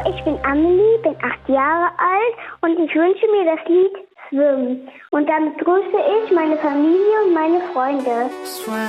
ich bin Amelie, bin 8 Jahre alt und ich wünsche mir das Lied Schwimmen. Und damit grüße ich meine Familie und meine Freunde.